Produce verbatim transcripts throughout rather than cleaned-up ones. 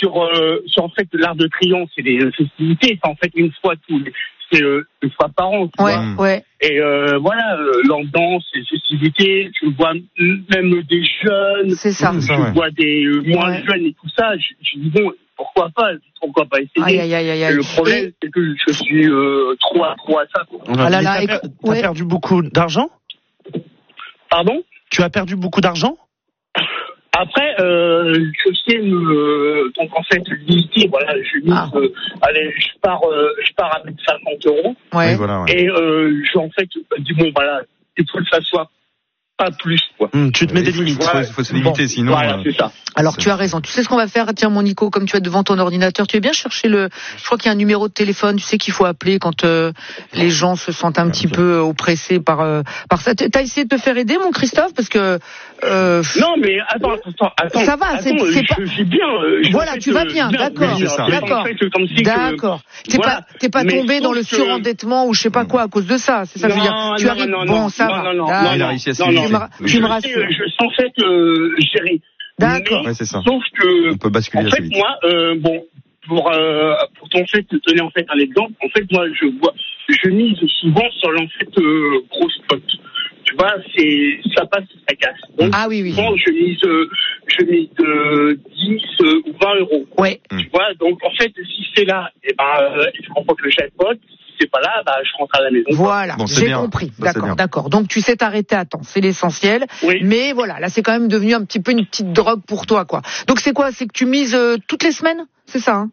sur, euh, sur en fait l'Arc de Triomphe, c'est des festivités, c'est en fait une fois tous les, c'est euh, une fois par an, tu ouais, vois. ouais. Et euh, voilà, euh, l'ambiance, les festivités, tu vois même des jeunes, c'est ça. tu ça, ouais. vois des euh, moins ouais. jeunes et tout ça. Je, je dis bon, pourquoi pas, pourquoi pas essayer. Aïe, aïe, aïe, aïe. Et le problème, et... c'est que je suis euh, trop accro à ça. Quoi. Ah là là, t'as, et... per- t'as ouais. perdu beaucoup d'argent ? Pardon ? Tu as perdu beaucoup d'argent ? Après, euh, je sais, euh, donc en fait, limité, voilà, je mise, Ah. euh, allez, je pars, euh, je pars avec cinquante euros. Ouais. Oui, voilà, ouais. Et euh, je, en fait, dis bon, voilà, il faut que ça soit pas plus, quoi. Hum, tu te mets des Il faut, limites. il faut, faut se limiter, Bon. sinon. Voilà, euh, c'est ça. Alors c'est... tu as raison. Tu sais ce qu'on va faire ? Tiens mon Nico, comme tu es devant ton ordinateur, tu es bien chercher le. Je crois qu'il y a un numéro de téléphone. Tu sais qu'il faut appeler quand euh, les gens se sentent un petit peu oppressés par euh, par ça. T'as essayé de te faire aider, mon Christophe, parce que. Euh, Non, mais attends, attends, attends. Ça va, attends, c'est- c'est je, pas- je suis bien. Euh, je Voilà, fais, tu vas euh, bien, d'accord, bien, ça. c'est d'accord. en fait comme si que- D'accord. T'es voilà. pas t'es pas Mais tombé dans le sauf que- surendettement ou je sais pas quoi à cause de ça. C'est ça que je veux dire. Non, Tu non, arrives. non, bon, non, ça non, va. non, non, D'accord. il a réussi à se non, non, limiter. Tu me, ra- Oui. tu me je, rassures. sais, je sais en fait euh, gérer. D'accord. Mais, Ouais, c'est ça. Sauf que, On peut basculer en assez fait, vite. moi, euh, bon, pour euh, pour ton fait te donner en fait un exemple, en fait, moi, je vois, je mise souvent sur l'en fait euh, gros spot. Tu vois, c'est ça passe, ça casse. Donc, Ah oui, oui. souvent, je mise, euh, je mise euh, dix euh, ou vingt euros. Ouais. Tu vois, donc en fait, si c'est là, et ben, euh, je remporte le jackpot. Si c'est pas là, bah, je rentre à la maison. Voilà, Bon, c'est j'ai bien. compris. Ça, c'est D'accord, bien. d'accord. Donc tu sais t'arrêter à temps, c'est l'essentiel. Oui. Mais voilà, là c'est quand même devenu un petit peu une petite drogue pour toi, quoi. Donc c'est quoi ? C'est que tu mises euh, toutes les semaines ? C'est ça, hein ?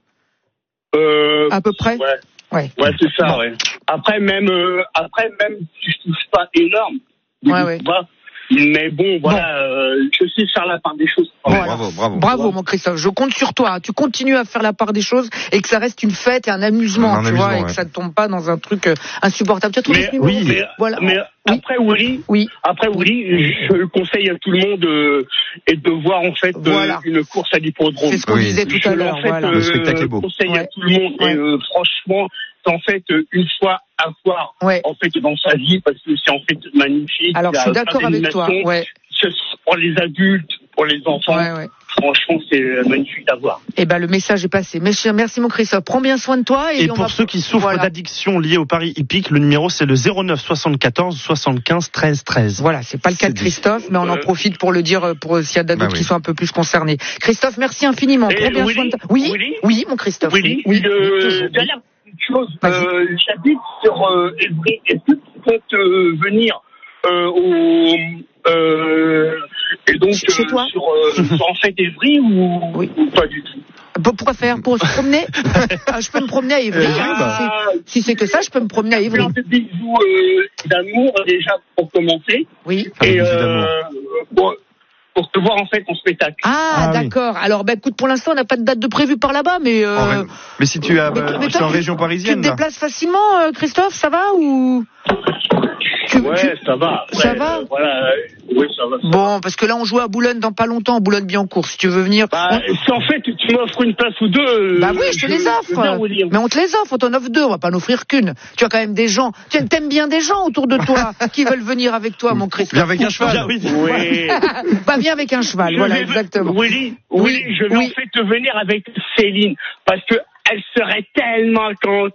Euh, À peu près ? Ouais. Ouais. Ouais, c'est ça, Bon. ouais. Après, même, euh, après, même si je touche pas énorme, Ouais, ouais. tu vois, mais bon, voilà, euh, je sais faire la part des choses. Voilà. Bravo, bravo. Bravo, mon Christophe. Je compte sur toi. Tu continues à faire la part des choses et que ça reste une fête et un amusement, Un tu amusement, vois, et ouais. que ça ne tombe pas dans un truc euh, insupportable. Tu as trouvé Mais, ce numéro ? oui, mais, Voilà. mais Oui. après, Willy, Oui. après, Willy, je le conseille à tout le monde euh, et de voir, en fait, euh, Voilà. une course à l'hippodrome. C'est ce qu'on Oui. disait tout Je, à l'heure. en fait, Voilà. euh, Le spectacle est beau. conseille Ouais. à tout le monde. Ouais. Et euh, franchement, c'est en fait euh, une fois à voir Ouais. en fait dans sa vie parce que c'est en fait magnifique. Alors Il y je a suis plein d'accord avec toi. d'animations. Ouais. Que ce soit pour les adultes, pour les enfants. Ouais, ouais. Franchement, c'est euh, magnifique à voir. Eh ben le message est passé. Merci, merci mon Christophe. Prends bien soin de toi et, Et on pour va... ceux qui souffrent Voilà. d'addiction liée au pari hippique, le numéro c'est le zéro neuf soixante-quatorze soixante-quinze treize treize. Voilà, c'est pas le cas C'est de dit. Christophe, mais on en Euh. profite pour le dire pour s'il y a d'adultes Bah oui. qui sont un peu plus concernés. Christophe, merci infiniment. Et Prends bien Willy, soin de toi. Oui, Willy, oui, mon Christophe. Willy, oui, euh, toujours. dernière petite chose. Vas-y. Euh, J'habite sur euh, Évry. Est-ce que tu comptes euh, venir euh, au euh, et donc Chez euh, toi sur, euh, sur en fait Évry ou, Oui. ou pas du tout? Pour- Pourquoi faire ? Pour se promener ? Ah, je peux me promener à Évry. Euh, hein, Ah, si si c'est que ça, je peux me promener à Évry. un petit bisou euh, d'amour déjà pour commencer Oui. Un et bisou euh, pour, pour te voir en fait en spectacle. Ah, Ah, oui. d'accord. Alors, bah, écoute, pour l'instant, on n'a pas de date de prévu par là-bas, mais euh, En ré- Mais si tu as, mais- euh, mais tu es toi, en tu- région tu te parisienne, là. déplaces facilement, euh, Christophe, ça va ou tu, Ouais, tu- ça va. Après, ça va euh, Voilà. euh, Oui, ça va. ça va. Bon, parce que là, on joue à Boulogne dans pas longtemps, Boulogne-Billancourt. Si tu veux venir, Bah, on- si en fait tu m'offres une place ou deux. euh, bah oui, je te les je offre. veux bien vous dire. Mais on te les offre, on t'en offre deux, on va pas en offrir qu'une. Tu as quand même des gens, tu t'aimes bien des gens autour de toi qui veulent venir avec toi, mon Christophe. Viens avec un cheval. Bien, oui. Oui. Bah, viens avec un cheval, Je voilà, vais- exactement. Willy, Oui, Willy, je vais oui. en fait te venir avec Céline parce que elle serait tellement contente.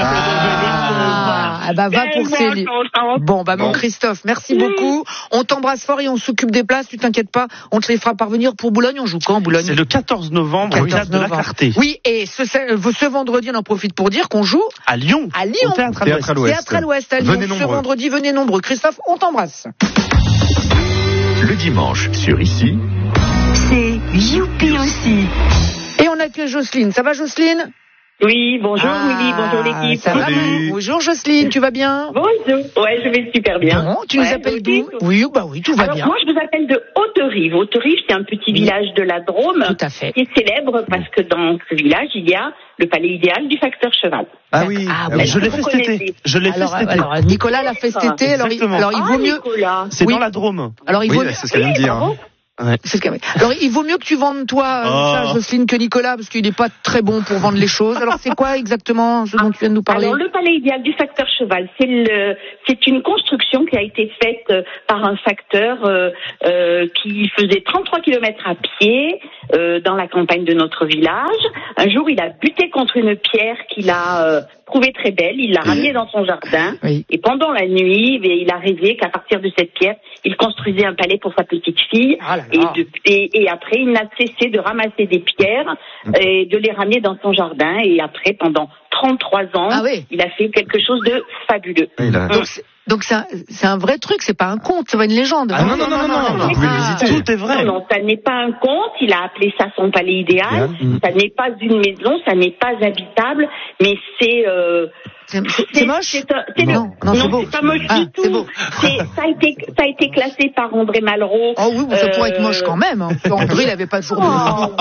Ah, bah va pour Tellement Céline. contente. Bon, bah mon Bon. Christophe, merci beaucoup. On t'embrasse fort et on s'occupe des places, tu t'inquiètes pas. On te les fera parvenir pour Boulogne. On joue quand, Boulogne? C'est le quatorze novembre au quatorze théâtre de la novembre. Clarté. Oui, et ce, ce vendredi, on en profite pour dire qu'on joue À Lyon. à Lyon. Au théâtre à Théâtre à l'Ouest. Théâtre à l'Ouest à Lyon. Venez Ce nombreux. vendredi, venez nombreux. Christophe, on t'embrasse. Le dimanche sur Ici, C'est youpi aussi. Et on accueille Jocelyne. Ça va, Jocelyne? Oui, bonjour Ah, Willy, bonjour l'équipe. Ça va? Salut. Bonjour Jocelyne, tu vas bien? Bonjour. Ouais, je vais super bien. Bon, tu nous Ouais, appelles vous d'où? aussi. Oui, bah oui, tout va Alors bien. moi, je vous appelle de Haute-Rive. Haute-Rive, c'est un petit village de la Drôme Tout à fait. qui est célèbre parce que dans ce village, il y a le palais idéal du facteur cheval. Ah oui. Ah, ah oui. oui. Je l'ai Vous fait cet connaissez. été. Je l'ai fait Alors, cet été. alors, Nicolas l'a fait cet été, alors il, Exactement. alors il Ah, vaut mieux. Nicolas. C'est oui. dans la Drôme. Alors il Oui, vaut bah, mieux. c'est ce qu'elle vient de dire. hein. Ouais. C'est le cas. Alors, il vaut mieux que tu vendes toi, Oh. ça, Jocelyne, que Nicolas, parce qu'il n'est pas très bon pour vendre les choses. Alors, c'est quoi exactement ce dont tu viens de nous parler? Alors, le palais idéal du facteur cheval, c'est le, c'est une construction qui a été faite euh, par un facteur euh, euh, qui faisait trente-trois kilomètres à pied euh, dans la campagne de notre village. Un jour, il a buté contre une pierre qu'il a euh, trouvée très belle. Il l'a ramenée dans son jardin. Oui. Et pendant la nuit, eh, il a rêvé qu'à partir de cette pierre, il construisait un palais pour sa petite fille. Ah là là. Et, de, et, et après, il n'a cessé de ramasser des pierres et de les ramener dans son jardin. Et après, pendant trente-trois ans, Ah oui. il a fait quelque chose de fabuleux. Il a- Donc, c'est, donc c'est, un, c'est un vrai truc, c'est pas un conte, c'est pas une légende. Ah non, non, non, non, non, non, vous pouvez non, le non. visiter. Tout est vrai. Non, non, ça n'est pas un conte. Il a appelé ça son palais idéal. Idéal. Ça n'est pas une maison, ça n'est pas habitable, mais c'est... Euh, C'est, c'est, c'est moche c'est un- c'est le- Non, non, c'est beau. c'est pas moche Ah, du tout. c'est beau. C'est- ça, a été, ça a été classé par André Malraux. Oh oui, mais ça pourrait être Euh, moche quand même. Hein. André, il avait pas toujours Oh,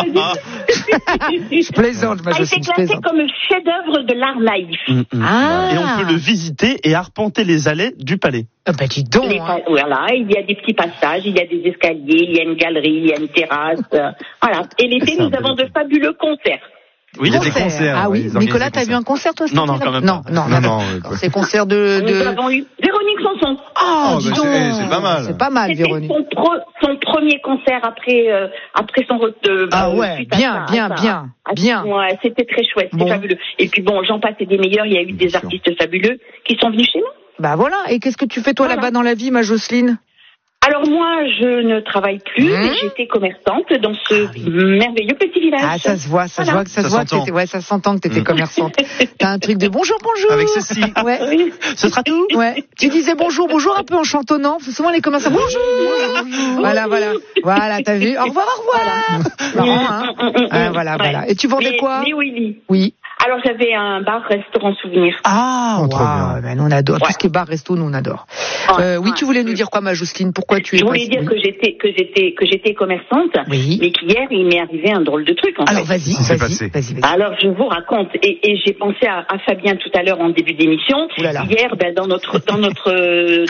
Je plaisante, ma ça a été Jocelyne, je classé plaisante. comme chef-d'œuvre de l'art naïf. Mm, mm. Ah. Et on peut le visiter et arpenter les allées du palais. Ah bah dis donc. Les hein. pa- voilà, il y a des petits passages, il y a des escaliers, il y a une galerie, il y a une terrasse. euh, voilà. Et l'été, C'est un nous bel avons de fabuleux concerts. Oui, Il y a des des concerts. Ah ouais, oui, ils organisent Nicolas, des t'as vu concerts. un concert toi cet Non, été, non, là quand même Non, pas. non, Non, non. non, non. euh, quoi. C'est concert de. Nous de... avons eu Véronique Sanson. Oh, Oh, dis bah, donc. c'est- c'est pas mal. C'est pas mal, C'était Véronique. son, pro- son premier concert après, euh, après son retour. Ah ouais, bien, bien, bien, bien. Ouais, c'était très chouette, c'était Bon. fabuleux. Et puis bon, j'en passe et des meilleurs, il y a eu des Bien sûr. artistes fabuleux qui sont venus chez nous. Bah voilà. Et qu'est-ce que tu fais toi Voilà. là-bas dans la vie, ma Jocelyne? Alors moi, je ne travaille plus, Mmh. mais j'étais commerçante dans ce merveilleux petit village. Ah, ça se voit, ça se Voilà. voit que ça, Ça se voit que s'entend. t'étais, ouais, ça s'entend que t'étais Mm. commerçante. T'as un truc de bonjour, bonjour. Avec ceci. Ouais. Oui. Ce sera tout. Ouais. Tu disais bonjour, bonjour un peu en chantonnant. Parce que souvent les commerçants, bonjour. Voilà, voilà. Voilà, t'as vu? Au revoir, au revoir. Marrant, hein? Mm, mm, mm, Ah, mm. voilà, Ouais. voilà. Et tu vendais Mais- quoi? Mais Willy. Oui. Alors j'avais un bar, restaurant, souvenir. Ah, Oh, trop waouh. bien. Ben, nous, on adore. Tout Ouais. ce qui est bar, resto, nous, on adore. Ouais, Euh, oui, ouais. tu voulais nous dire quoi, ma Jocelyne? Pourquoi tu es Je voulais passée- dire oui. que j'étais que j'étais que j'étais commerçante, Oui. mais qu'hier il m'est arrivé un drôle de truc en Alors, fait. vas-y, Qu'est-ce qui s'est vas-y, passé vas-y, vas-y. Alors je vous raconte et, et j'ai pensé à, à Fabien tout à l'heure en début d'émission. Ouh là là. Hier, ben, dans notre dans notre euh,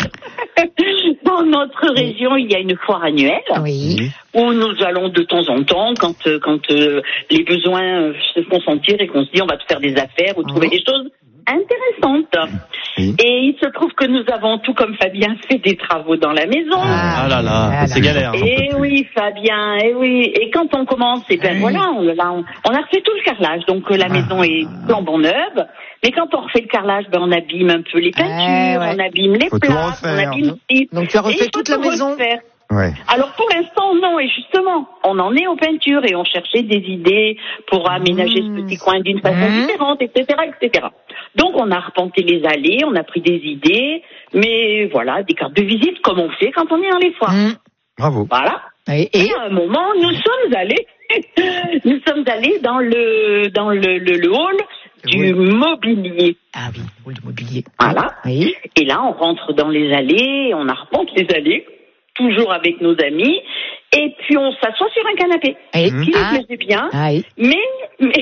dans notre région, il y a une foire annuelle Oui. où nous allons de temps en temps, quand euh, quand euh, les besoins euh, se font sentir et qu'on se dit on va te faire des affaires ou trouver Oh. des choses intéressantes. Oui. Et il se trouve que nous avons tout comme Fabien fait des travaux dans la maison. Ah là là, Ah c'est là. galère. Eh oui, Fabien, eh oui. Et quand on commence, eh ben Oui. voilà, on, là, on, on a refait tout le carrelage. Donc euh, la Ah. maison est flambant neuve. Mais quand on refait le carrelage, ben on abîme un peu les peintures, Eh ouais. on abîme les Faut tout plaques, on refaire. abîme ci. Donc, tu as Et il refait faut toute la tout maison? refaire. Ouais. Alors pour l'instant non, et justement, on en est aux peintures et on cherchait des idées pour aménager Mmh. ce petit coin d'une façon Mmh. différente, et cetera, et cetera. Donc on a arpenté les allées, on a pris des idées, mais voilà, des cartes de visite comme on fait quand on est dans les foires. Mmh. Bravo. Voilà. Et, Et et à un moment, nous sommes allés, nous sommes allés dans le dans le, le, le hall du mobilier. ah oui, hall de mobilier. Voilà. Oui. Et là, on rentre dans les allées, on arpente les allées, toujours avec nos amis, et puis on s'assoit sur un canapé. Et, Qui ah, nous plaisait bien, ah oui. mais mais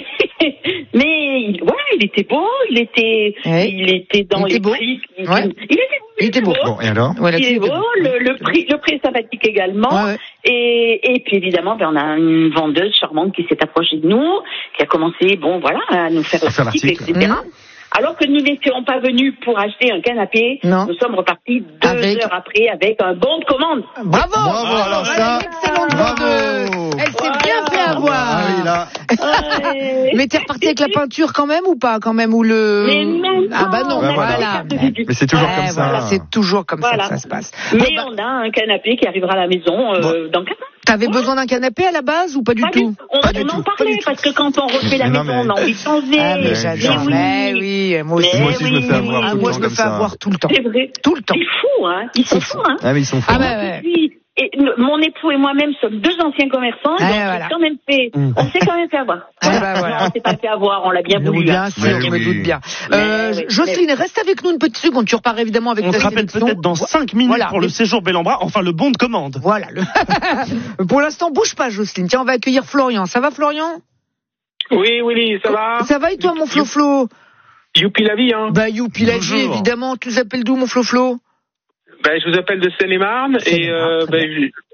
mais il- voilà, il était beau, il était Ouais. il était dans Il était les beau. prix. Il, Ouais. il était Il était beau. Bon, et alors? Ouais, Il là-dessus, est il était beau, beau. le, le prix, le prix est sympathique également. Ouais, ouais. Et, et puis évidemment, ben, on a une vendeuse charmante qui s'est approchée de nous, qui a commencé, bon voilà, à nous faire À faire l'article, l'article. et cetera. Mmh. Alors que nous n'étions pas venus pour acheter un canapé, Non. nous sommes repartis deux Avec- heures après avec un bon de commande. Bravo. Bravo, alors ça. Excellente Bravo. vendeuse. Elle s'est Voilà. bien fait avoir. Ah oui, là. Ouais. Mais t'es reparti avec la peinture quand même ou pas quand même ou le Mais même Ah bah pas, non, on a voilà. des cartes de visite. Mais c'est toujours Ouais, comme ça. voilà, c'est toujours comme Voilà. ça que ça se passe. Mais Bon, bah, on a un canapé qui arrivera à la maison euh, dans quatre ans. T'avais besoin d'un canapé à la base ou pas du Pas tout du- On, Pas du on tout, en pas parlait du tout. parce que quand on refait la Mais non, maison, mais- on a envie de changer. Ah mais Mais j'adore. oui. Mais oui, moi aussi. Mais Moi aussi, je me fais oui, avoir Ah, tout le moi temps je me comme fais ça. avoir tout le temps. C'est vrai. Tout le temps. C'est fou, hein. Ils sont C'est fous, fou. hein. Ah, mais ils sont Ah forts. bah ouais. Puis, et le- mon époux et moi-même sommes deux anciens commerçants, Ah, donc voilà. on s'est quand même fait, Mm. on s'est quand même fait avoir. Ah, bah, voilà. Non, on s'est pas fait avoir, on l'a bien Mais voulu. bien hein. sûr, Mais je me oui. doute bien. Mais Euh, oui, Jocelyne, reste avec nous une petite seconde. Tu repars évidemment avec On ta se rappelle sélection. peut-être dans cinq minutes Voilà. pour le séjour Bellambra, enfin le bon de commande. Voilà. Le... Pour l'instant, bouge pas, Jocelyne. Tiens, on va accueillir Florian. Ça va, Florian? Oui, Willy, ça va? Ça va et toi, mon Flo-Flo? Youpi la vie, hein. Bah, youpi la vie, Bonjour. évidemment. Tu t'appelles d'où, mon Flo-Flo? Ben, je vous appelle de Seine-et-Marne et, Seine-et-Marne, euh, très ben, bien.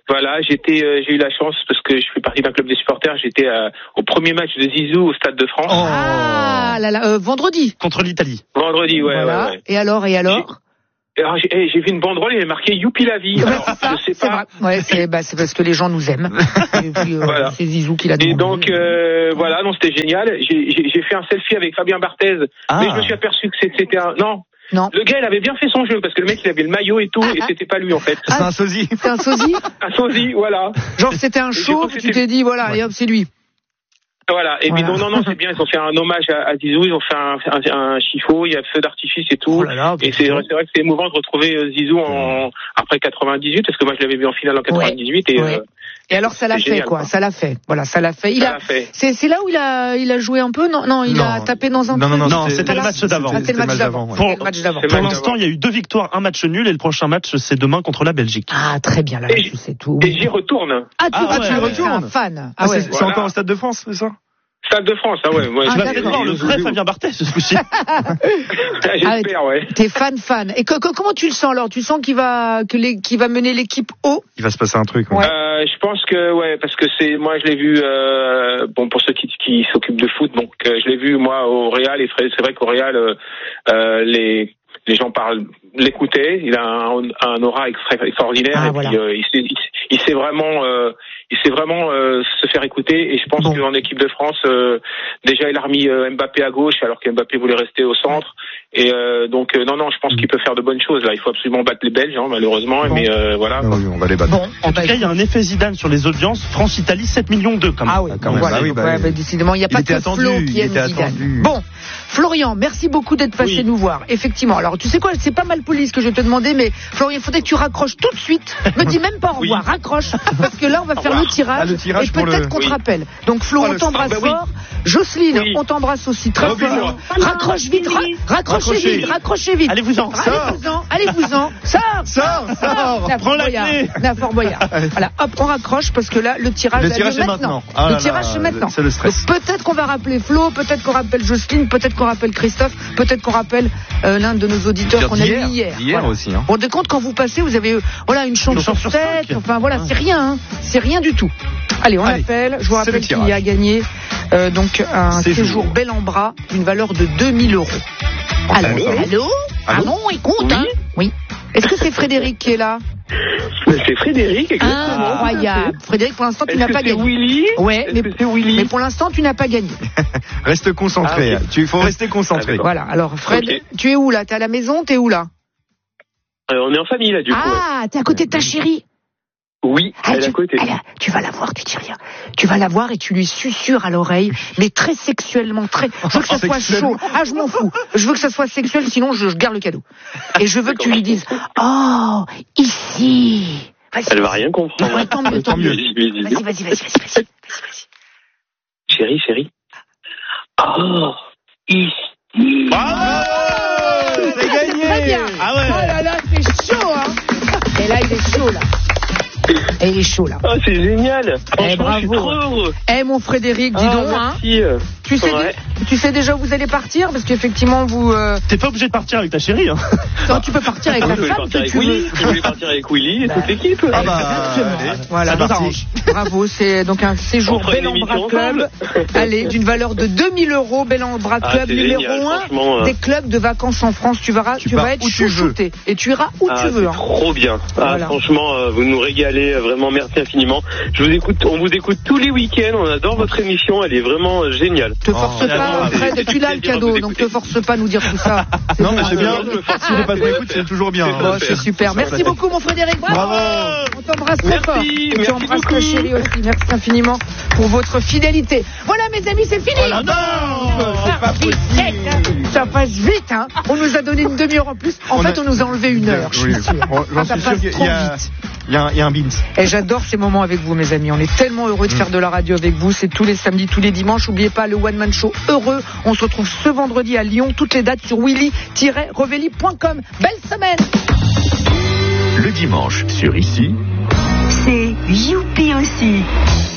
Voilà, j'étais, euh, j'ai eu la chance parce que je fais partie d'un club des supporters. J'étais euh, au premier match de Zizou au Stade de France. Oh. Ah là là, euh, vendredi. Contre l'Italie. Vendredi, ouais, voilà. ouais, ouais. Et alors, et alors j'ai, alors, j'ai, j'ai vu une banderole, il y avait marqué Youpi la vie. Alors, c'est ça, je sais c'est pas. vrai. Ouais, c'est, bah, c'est parce que les gens nous aiment. Et puis, euh, voilà. C'est Zizou qui l'a demandé. Et donc, euh, voilà, non, c'était génial. J'ai, j'ai, j'ai fait un selfie avec Fabien Barthez, ah. mais je me suis aperçu que c'était un, non. Non. Le gars, il avait bien fait son jeu, parce que le mec, il avait le maillot et tout, ah, et c'était pas lui, en fait. Ah, c'est un sosie. C'est un sosie? Un sosie, voilà. Genre, c'était un show, tu t'es dit, voilà, ouais. Et hop, c'est lui. Voilà. Et voilà. puis, non, non, non, c'est bien, ils ont fait un hommage à, à Zizou, ils ont fait un, un, un chiffon, il y a feu d'artifice et tout. Oh là là, et c'est, c'est vrai que c'est émouvant de retrouver Zizou en, après quatre-vingt-dix-huit, parce que moi, je l'avais vu en finale en quatre-vingt-dix-huit, ouais. et, ouais. euh, Et alors ça l'a fait génial, quoi, quoi, ça l'a fait. Voilà, ça l'a fait. Il ça a l'a fait. C'est c'est là où il a il a joué un peu non non, il non. a tapé dans un Non non non, non c'était, c'était le match d'avant. Ah, c'était le match d'avant. Pour, le match d'avant. pour l'instant, il y a eu deux victoires, un match nul et le prochain match c'est demain contre la Belgique. Ah très bien là, tu sais tout. Et j'y retourne. Ah tu, ah, ah, ouais, tu ouais, retournes, ouais. un fan. Ah, ah ouais. c'est, voilà. c'est encore au Stade de France, c'est ça? Stade de France, ah ouais. ouais ah, tu vas peut-être voir le vrai Fabien Barthez ce coup-ci. J'espère, ah, ouais. T'es fan fan. Et que, que, comment tu le sens alors? Tu sens qu'il va que les, qu'il va mener l'équipe haut? Il va se passer un truc. Ouais. Ouais. Euh, je pense que ouais, parce que c'est moi je l'ai vu. Euh, bon pour ceux qui, qui s'occupent de foot, donc euh, je l'ai vu moi au Real et c'est vrai qu'au Real euh, euh, les les gens parlent, l'écoutaient. Il a un, un aura extra, extraordinaire ah, et voilà. puis euh, il, sait, il, il sait vraiment, euh, il sait vraiment euh, se faire écouter. Et je pense bon. qu'en équipe de France, euh, déjà il a remis euh, Mbappé à gauche alors que Mbappé voulait rester au centre. Et euh, donc euh, non non, je pense qu'il peut faire de bonnes choses là. Il faut absolument battre les Belges, hein, malheureusement. Bon. Mais euh, voilà. Ah oui, on va les battre. Bon, en tout cas, il y a un effet Zidane sur les audiences. France-Italie sept millions deux quand même. Ah oui, quand même. voilà. Bah oui, bah, ouais, bah, décidément, il n'y a il pas était que attendu, Flo qui aime Zidane. Attendu. Bon, Florian, merci beaucoup d'être passé oui. nous voir. Effectivement. Alors, tu sais quoi, c'est pas mal poli ce que je vais te demander, mais Florian, il faudrait que tu raccroches tout de suite. Me dis même pas au revoir, oui. raccroche, parce que là, on va faire le tirage, ah, le tirage et peut-être le... qu'on te oui. rappelle. Donc, Flo, oh, on t'embrasse ah, bah, fort. Oui. Jocelyne, oui. on t'embrasse aussi très ah, fort. Raccroche vite, ra- raccrochez vite, raccrochez vite. Allez-vous-en, allez-vous-en, allez-vous-en. Sors, sors, sors. Prends la clé. Fort Boyard. Voilà, hop, on raccroche parce que là, le tirage, le tirage est maintenant. maintenant. Ah le tirage, c'est maintenant. C'est le stress. Donc, peut-être qu'on va rappeler Flo, peut-être qu'on rappelle Jocelyne, peut-être qu'on rappelle Christophe, peut-être qu'on rappelle euh, l'un de nos auditeurs qu'on a eu hier. Hier voilà. aussi. Hein. On te compte quand vous passez, vous avez euh, voilà une chance sur tête. Enfin voilà, ah. c'est rien, hein. c'est rien du tout. Allez, on Allez, appelle. Je vous rappelle qu'il y a gagné euh, donc un séjour. séjour bel en bras d'une valeur de deux mille euros. Allô, allô, allô, ah non, il compte, oui. hein. Oui. Est-ce que c'est Frédéric qui est là? C'est Frédéric, exactement. Incroyable. Frédéric, pour l'instant, tu Est-ce n'as que pas c'est gagné. Willy Ouais, Est-ce mais, que c'est Willy mais pour l'instant, tu n'as pas gagné. Reste concentré. Ah, okay. Tu faut rester concentré. Voilà. Alors, Fred, okay. tu es où là? T'es à la maison? T'es où là? euh, On est en famille là, du coup. Ah, ouais. T'es à côté de ta chérie? Oui, ah, elle tu, est à côté. Elle, tu vas la voir, tu dis rien. Tu vas la voir et tu lui susurres à l'oreille, mais très sexuellement, très. Je veux que ça soit chaud. Ah, je m'en fous. Je veux que ça soit sexuel, sinon je, je garde le cadeau. Et je veux que tu lui dises, oh, ici. Vas-y, elle va rien comprendre. Ouais, tant mieux, tant mieux. Vas-y, vas-y, vas-y, vas-y, vas-y. Chérie, chérie. Oh, ici. Bravo! C'est gagné! Très bien. Ah ouais. Oh là là, c'est chaud, hein. Et là, il est chaud, là. Et il est chaud là. Oh, c'est génial. Eh, bravo. Je suis trop heureux. Eh mon Frédéric, dis ah, donc. Merci. Hein. Tu sais, ouais. tu sais déjà où vous allez partir parce qu'effectivement vous. Euh... T'es pas obligé de partir avec ta chérie. Hein. Non, tu peux partir avec ah, ta femme si tu veux. Je voulais partir avec Willy et bah, toute l'équipe. Ah bah. Euh, voilà. Ça t'arrange. Bravo, c'est donc un séjour Bel en Bras Club. Allez, d'une valeur de deux mille euros, Bel en Bras Club ah, numéro un euh... des clubs de vacances en France. Tu verras, tu, tu vas être chouchouté et tu iras où ah, tu veux. Hein. Trop bien. Ah, voilà. Franchement, euh, vous nous régalez vraiment. Merci infiniment. Je vous écoute, on vous écoute tous les week-ends. On adore votre émission. Elle est vraiment géniale. Te force oh, pas, Fred. Tu l'as le cadeau, donc te force pas à nous dire tout ça. Non, mais c'est bien. Si les pas de écoute, c'est toujours bien. Oh, c'est super. Merci beaucoup, mon Frédéric. Bravo. On t'embrasse très fort. Et tu embrasses ta chérie aussi. Merci infiniment pour votre fidélité. Voilà, mes amis, c'est fini. Oh non, c'est pas possible. Ça passe vite, hein. On nous a donné une demi-heure en plus. En fait, on nous a enlevé une heure. Je suis sûr. Ça passe trop vite. Il y a, il y a un bins. Et j'adore ces moments avec vous, mes amis. On est tellement heureux de mmh. faire de la radio avec vous. C'est tous les samedis, tous les dimanches. N'oubliez pas le One Man Show heureux. On se retrouve ce vendredi à Lyon. Toutes les dates sur willy tiret revelli point com. Belle semaine. Le dimanche sur Ici, c'est Youpi aussi.